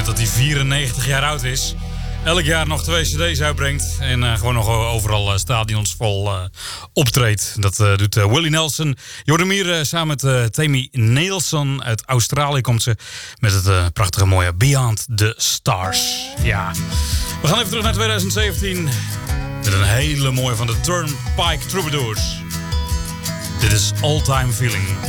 moment dat hij 94 jaar oud is. Elk jaar nog 2 cd's uitbrengt. En gewoon nog overal stadions vol optreedt. Dat doet Willie Nelson. Je hoort hem hier samen met Tammy Nelson. Uit Australië komt ze. Met het prachtige mooie Beyond the Stars. Ja. We gaan even terug naar 2017. Met een hele mooie van de Turnpike Troubadours. Dit is All Time Feeling.